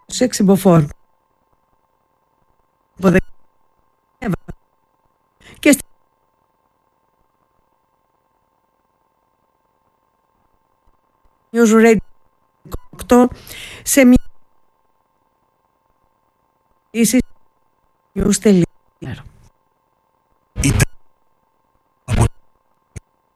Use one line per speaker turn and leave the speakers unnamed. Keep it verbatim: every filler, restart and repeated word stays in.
σε ξυμποφόρ. Και στη News Radio οκτώ σε μια news.gr.